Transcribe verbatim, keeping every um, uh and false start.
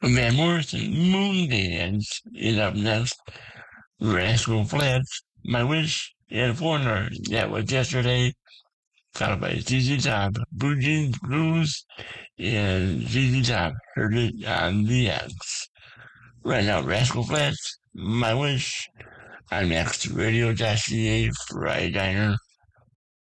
Van Morrison, Moondance is up next. Rascal Flatts, My Wish, and Foreigner, that was yesterday, followed by Z Z Top, Blue Jeans Blues, and Z Z Top, heard it on the X. Right now, Rascal Flatts, My Wish, on Next Radio.ca Friday Diner.